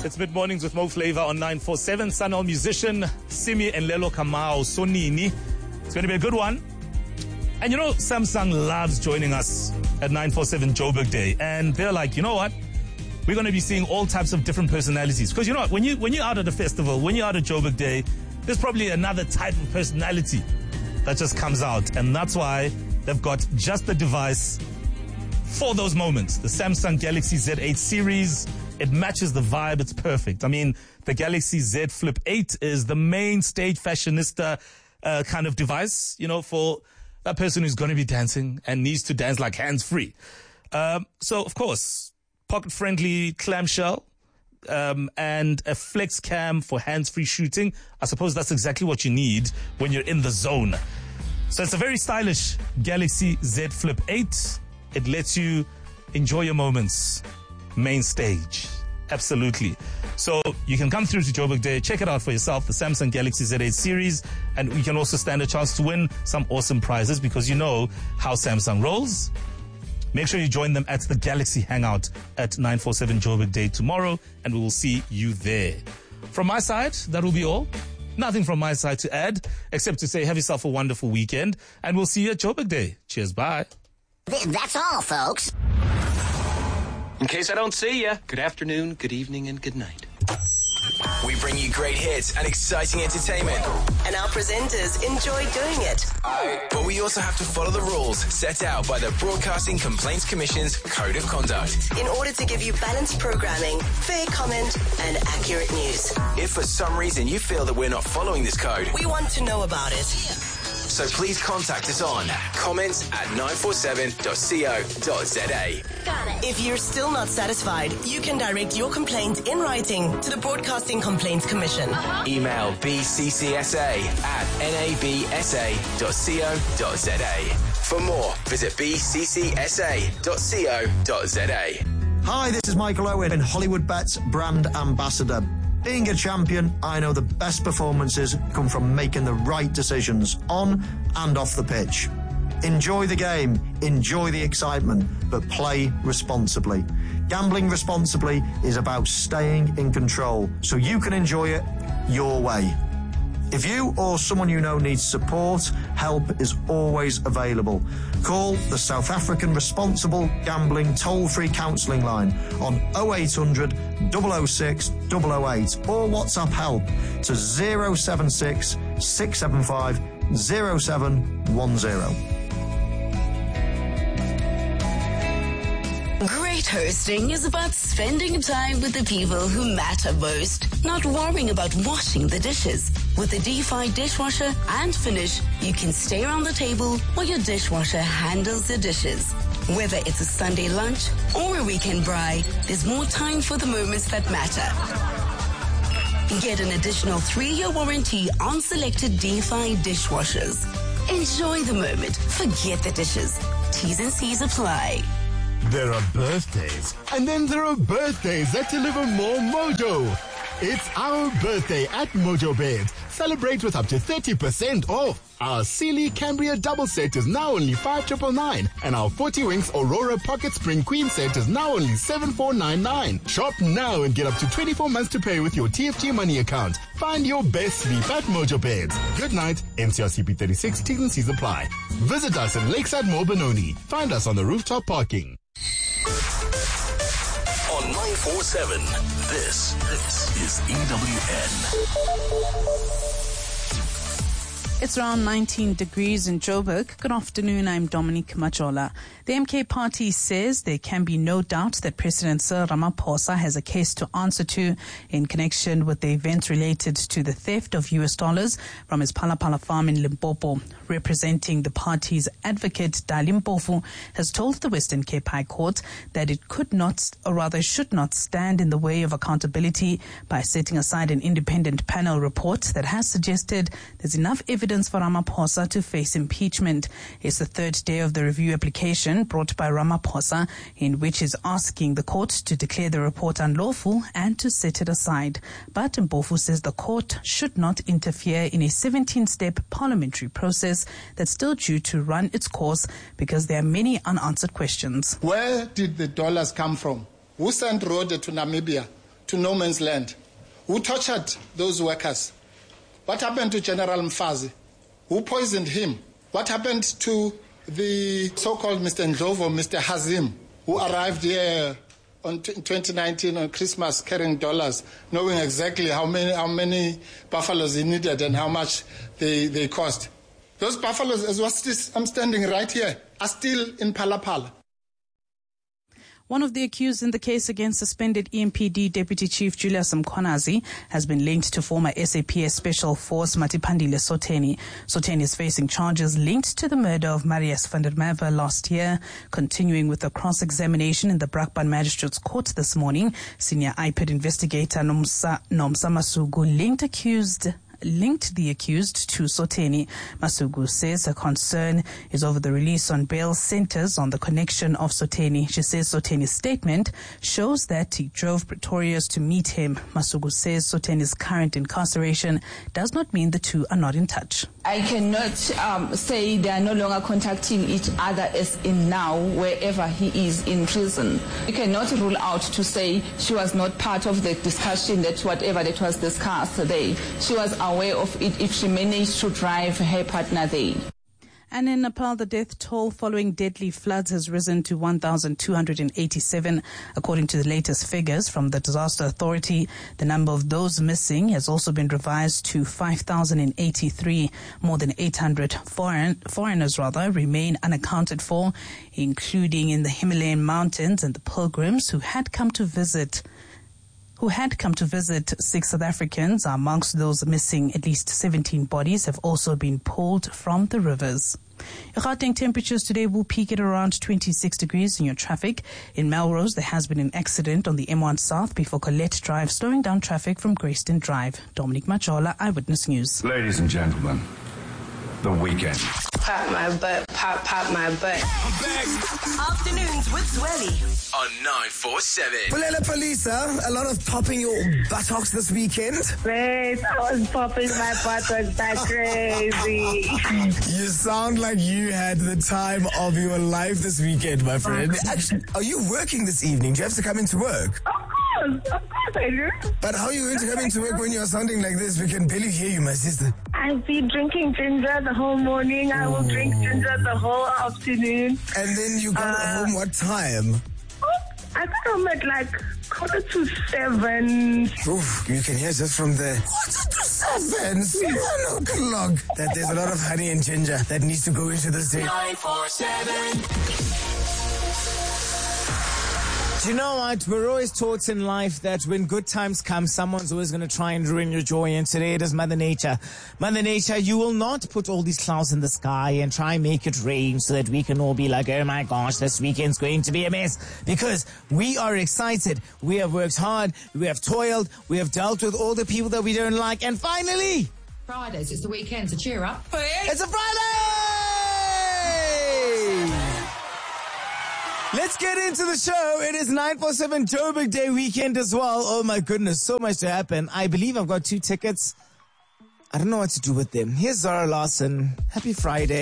It's Mid Mornings with Mo Flavor on 947. Sanal musician Simi and Lelo Kamau Sonini. It's going to be a good one. And you know, Samsung loves joining us at 947 Joburg Day. And they're like, you know what? We're going to be seeing all types of different personalities. Because you know what? When you're out at a festival, when you're out at Joburg Day, there's probably another type of personality that just comes out. And that's why they've got just the device for those moments. The Samsung Galaxy Z8 series. It matches the vibe. It's perfect. I mean, the Galaxy Z Flip 8 is the main stage fashionista kind of device, you know, for that person who's going to be dancing and needs to dance like hands-free. So, of course, pocket-friendly clamshell and a flex cam for hands-free shooting. I suppose that's exactly what you need when you're in the zone. So it's a very stylish Galaxy Z Flip 8. It lets you enjoy your moments. Main stage. Absolutely. So you can come through to Joburg Day, check it out for yourself, the Samsung Galaxy Z8 series, and you can also stand a chance to win some awesome prizes because you know how Samsung rolls. Make sure you join them at the Galaxy Hangout at 947 Joburg Day tomorrow, and we will see you there. From my side, that will be all. Nothing from my side to add, except to say have yourself a wonderful weekend, and we'll see you at Joburg Day. Cheers, bye. That's all, folks. In case I don't see you, good afternoon, good evening, and good night. We bring you great hits and exciting entertainment. And our presenters enjoy doing it. But we also have to follow the rules set out by the Broadcasting Complaints Commission's Code of Conduct. In order to give you balanced programming, fair comment, and accurate news. If for some reason you feel that we're not following this code, we want to know about it. So please contact us on comments@947.co.za. Got it. If you're still not satisfied, you can direct your complaint in writing to the Broadcasting Complaints Commission. Email bccsa@nabsa.co.za. For more, visit bccsa.co.za. Hi, this is Michael Owen, and Hollywood Bets brand ambassador. Being a champion, I know the best performances come from making the right decisions on and off the pitch. Enjoy the game, enjoy the excitement, but play responsibly. Gambling responsibly is about staying in control so you can enjoy it your way. If you or someone you know needs support, help is always available. Call the South African Responsible Gambling Toll-Free Counselling line on 0800 006 008 or WhatsApp help to 076 675 0710. Great hosting is about spending time with the people who matter most, not worrying about washing the dishes. With the D-Fi dishwasher and Finish, you can stay around the table while your dishwasher handles the dishes. Whether it's a Sunday lunch or a weekend braai, there's more time for the moments that matter. Get an additional 3-year warranty on selected D-Fi dishwashers. Enjoy the moment. Forget the dishes. T's and C's apply. There are birthdays, and then there are birthdays that deliver more mojo. It's our birthday at Mojo Beds. Celebrate with up to 30% off. Our Sealy Cambria double set is now only 5,999, and our 40 Winks Aurora Pocket Spring Queen set is now only 7,499. Shop now and get up to 24 months to pay with your TFG Money account. Find your best sleep at Mojo Beds. Good night. NCRCP 36 T's and C's apply. Visit us in Lakeside Mall Benoni. Find us on the rooftop parking. On 947, this is EWN. It's around 19 degrees in Joburg. Good afternoon, I'm Dominique Majola. The MK party says there can be no doubt that President Cyril Ramaphosa has a case to answer to in connection with the events related to the theft of US dollars from his Phalaphala farm in Limpopo. Representing the party's advocate, Dali Mpofu, has told the Western Cape High Court that it could not, or rather should not, stand in the way of accountability by setting aside an independent panel report that has suggested there's enough evidence for Ramaphosa to face impeachment. It's the third day of the review application brought by Ramaphosa, in which he's asking the court to declare the report unlawful and to set it aside. But Mpofu says the court should not interfere in a 17-step parliamentary process that's still due to run its course because there are many unanswered questions. Where did the dollars come from? Who sent Rhoda to Namibia to no man's land? Who tortured those workers? What happened to General Mfazi? Who poisoned him? What happened to the so-called Mr. Ndlovu, Mr. Hazim, who arrived here in 2019 on Christmas carrying dollars, knowing exactly how many buffaloes he needed and how much they cost? Those buffaloes, as I'm standing right here, are still in Phala. One of the accused in the case against suspended EMPD Deputy Chief Julius Mkhwanazi has been linked to former SAPS Special Force Matipandile Sotheni. Sotheni is facing charges linked to the murder of Marius van der Merwe last year. Continuing with the cross-examination in the Brakpan Magistrates Court this morning, senior IPID investigator Nomsa Masugu linked the accused to Sotheni. Masugu says her concern is over the release on bail centers on the connection of Sotheni. She says Sotheni's statement shows that he drove Pretorius to meet him. Masugu says Sotheni's current incarceration does not mean the two are not in touch. I cannot say they are no longer contacting each other as in now, wherever he is in prison. You cannot rule out to say she was not part of the discussion, that whatever that was discussed today, she was aware of it if she managed to drive her partner there. And in Nepal, the death toll following deadly floods has risen to 1,287. According to the latest figures from the Disaster Authority, the number of those missing has also been revised to 5,083. More than 800 foreigners remain unaccounted for, including in the Himalayan mountains, and the pilgrims who had come to visit 6 South Africans are amongst those missing. At least 17 bodies have also been pulled from the rivers. Gauteng temperatures today will peak at around 26 degrees in your traffic. In Melrose, there has been an accident on the M1 South before Colette Drive, slowing down traffic from Greyston Drive. Dominic Majola, Eyewitness News. Ladies and gentlemen, the weekend. Pop my butt, pop my butt. I'm back. Afternoons with Zweli. On 947. Pulela Palisa, a lot of popping your buttocks this weekend. Wait, I was popping my buttocks like crazy. You sound like you had the time of your life this weekend, my friend. Actually, are you working this evening? Do you have to come into work? Of course I do. But how are you going to come into work when you're sounding like this? We can barely hear you, my sister. I've been drinking ginger the whole morning. I will drink ginger the whole afternoon. And then you got home what time? I got home at like 6:45. Oof, you can hear just from there. 6:45, 7 o'clock. That there's a lot of honey and ginger that needs to go into this day. 947. Do you know what? We're always taught in life that when good times come, someone's always going to try and ruin your joy. And today it is Mother Nature. Mother Nature, you will not put all these clouds in the sky and try and make it rain so that we can all be like, oh my gosh, this weekend's going to be a mess. Because we are excited. We have worked hard. We have toiled. We have dealt with all the people that we don't like. And finally, Fridays, it's the weekend, so cheer up. It's a Friday! Let's get into the show. It is 947 Joburg Day weekend as well. Oh my goodness, so much to happen. I believe I've got 2 tickets. I don't know what to do with them. Here's Zara Larson. Happy Friday.